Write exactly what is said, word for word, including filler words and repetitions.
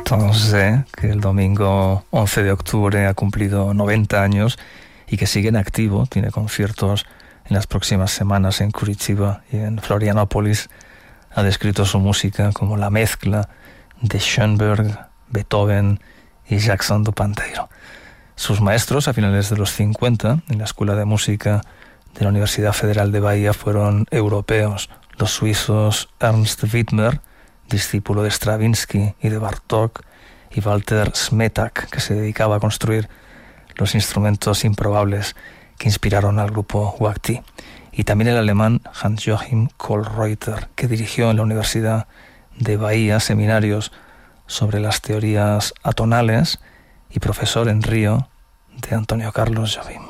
Betonze, que el domingo once de octubre ha cumplido noventa años y que sigue en activo. Tiene conciertos en las próximas semanas en Curitiba y en Florianópolis. Ha descrito su música como la mezcla de Schoenberg, Beethoven y Jackson du Pandeiro. Sus maestros a finales de los cincuenta en la Escuela de Música de la Universidad Federal de Bahía fueron europeos, los suizos Ernst Widmer, discípulo de Stravinsky y de Bartók, y Walter Smetak, que se dedicaba a construir los instrumentos improbables que inspiraron al grupo Wagti, y también el alemán Hans-Joachim Kohlreuter, que dirigió en la Universidad de Bahía seminarios sobre las teorías atonales y profesor en Río de Antonio Carlos Jobim.